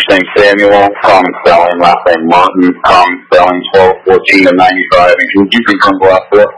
name Samuel, common spelling, last name Martin, common spelling, 1214 to 95, and can you confirm the last four?